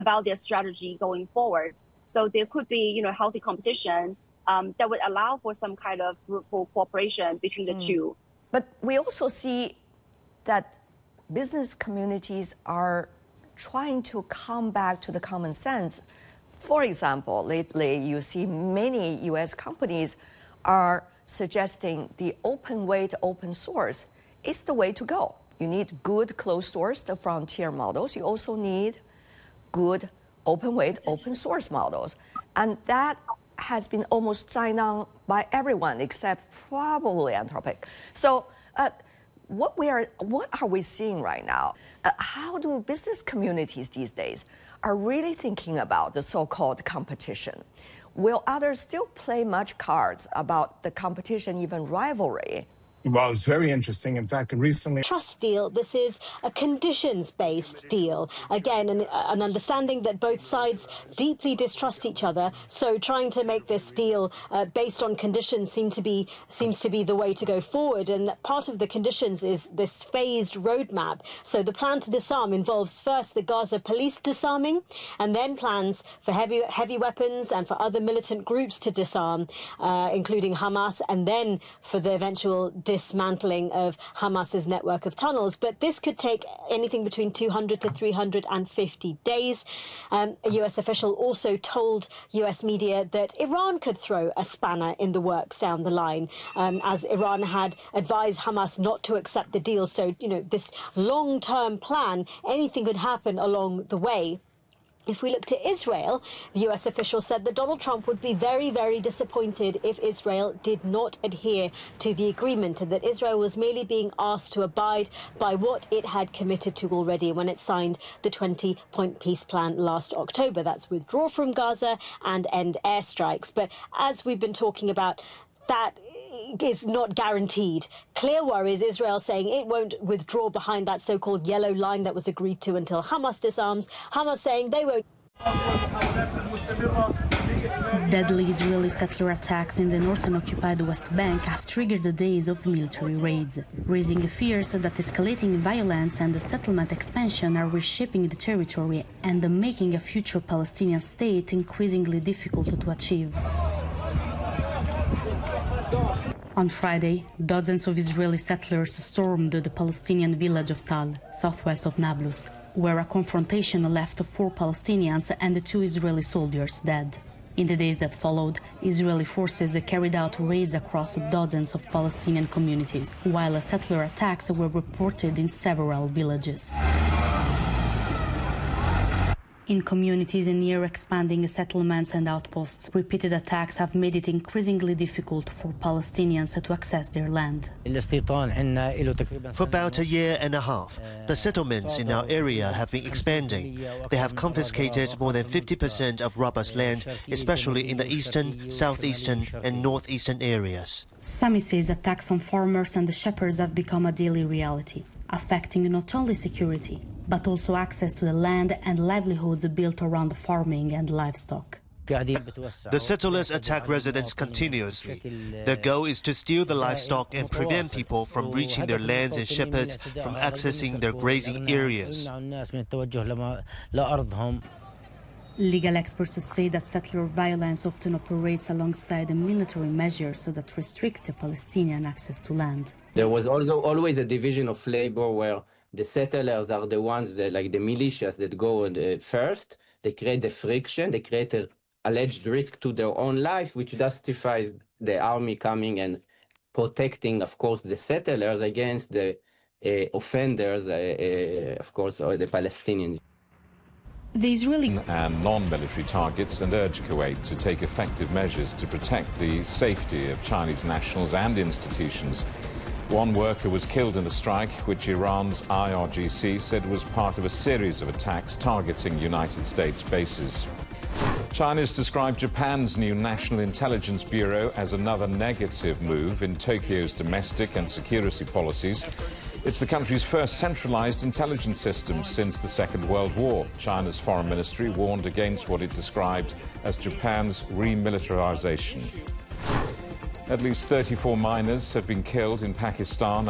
about their strategy going forward. So there could be, healthy competition that would allow for some kind of fruitful cooperation between the two. But we also see that business communities are trying to come back to the common sense. For example, lately you see many U.S. companies are suggesting the open weight, open source is the way to go. You need good closed source, the frontier models. You also need good open weight, open source models. And that has been almost signed on by everyone except probably Anthropic. So what are we seeing right now? How do business communities these days are really thinking about the so-called competition? Will others still play much cards about the competition, even rivalry? Well, it's very interesting. In fact, recently... Trust deal, this is a conditions-based deal. Again, an understanding that both sides deeply distrust each other, so trying to make this deal based on conditions seems to be the way to go forward. And part of the conditions is this phased roadmap. So the plan to disarm involves first the Gaza police disarming, and then plans for heavy weapons and for other militant groups to disarm, including Hamas, and then for the eventual dismantling of Hamas's network of tunnels. But this could take anything between 200 to 350 days. A U.S. official also told U.S. media that Iran could throw a spanner in the works down the line, as Iran had advised Hamas not to accept the deal. So, this long-term plan, anything could happen along the way. If we look to Israel, the U.S. official said that Donald Trump would be very, very disappointed if Israel did not adhere to the agreement, and that Israel was merely being asked to abide by what it had committed to already when it signed the 20-point peace plan last October. That's withdraw from Gaza and end airstrikes. But as we've been talking about, that is not guaranteed. Clear worries, Israel saying it won't withdraw behind that so-called yellow line that was agreed to until Hamas disarms. Hamas saying they won't. Deadly Israeli settler attacks in the northern occupied West Bank have triggered the days of military raids, raising fears that escalating violence and the settlement expansion are reshaping the territory and making a future Palestinian state increasingly difficult to achieve. On Friday, dozens of Israeli settlers stormed the Palestinian village of Tal, southwest of Nablus, where a confrontation left 4 Palestinians and 2 Israeli soldiers dead. In the days that followed, Israeli forces carried out raids across dozens of Palestinian communities, while settler attacks were reported in several villages. In communities near expanding settlements and outposts, repeated attacks have made it increasingly difficult for Palestinians to access their land. For about a year and a half, the settlements in our area have been expanding. They have confiscated more than 50% of Rabbah's land, especially in the eastern, southeastern and northeastern areas. Sami says attacks on farmers and shepherds have become a daily reality, affecting not only security, but also access to the land and livelihoods built around farming and livestock. The settlers attack residents continuously. Their goal is to steal the livestock and prevent people from reaching their lands and shepherds from accessing their grazing areas. Legal experts say that settler violence often operates alongside the military measures that restrict Palestinian access to land. There was always a division of labor where the settlers are the ones that, like the militias that go first. They create the friction, they create an alleged risk to their own life, which justifies the army coming and protecting, of course, the settlers against the offenders, of course, or the Palestinians. The Israeli and non-military targets and urge Kuwait to take effective measures to protect the safety of Chinese nationals and institutions. One worker was killed in the strike, which Iran's IRGC said was part of a series of attacks targeting United States bases. China's described Japan's new National Intelligence Bureau as another negative move in Tokyo's domestic and security policies. It's the country's first centralized intelligence system since the Second World War. China's foreign ministry warned against what it described as Japan's remilitarization. At least 34 miners have been killed in Pakistan